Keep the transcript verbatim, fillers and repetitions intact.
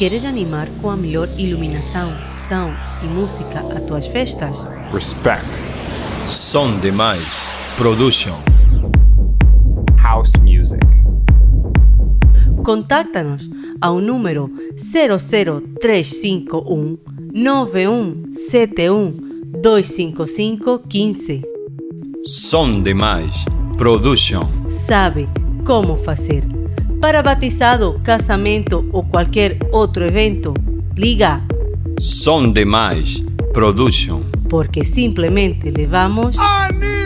Queres animar com a melhor iluminação, som e música as tuas festas? Respect. Som Demais Production. House music. Contáctanos ao número zero zero três cinco um nove um sete um dois cinco cinco um cinco. Som Demais Production. Sabe como fazer. Para batizado, casamento ou qualquer outro evento, liga Som Demais Production. porque simplesmente levamos I need